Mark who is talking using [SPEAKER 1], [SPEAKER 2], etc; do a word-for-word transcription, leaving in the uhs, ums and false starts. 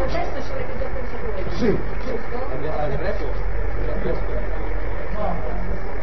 [SPEAKER 1] testo ci avete già pensato voi?
[SPEAKER 2] Sì.
[SPEAKER 1] Giusto?
[SPEAKER 3] Al resto?